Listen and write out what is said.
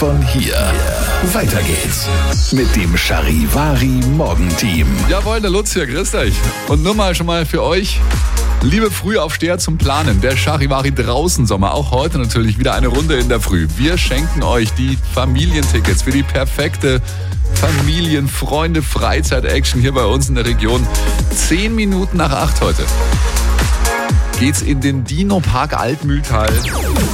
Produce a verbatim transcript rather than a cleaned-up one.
von hier. Weiter geht's mit dem Charivari Morgenteam. Jawohl, der Lutz hier, grüßt euch. Und nur mal schon mal für euch, liebe Frühaufsteher zum Planen, der Charivari draußen Sommer, auch heute natürlich wieder eine Runde in der Früh. Wir schenken euch die Familientickets für die perfekte Familien-, Freunde-, Freizeit-Action hier bei uns in der Region. Zehn Minuten nach acht heute geht's in den Dino-Park Altmühltal.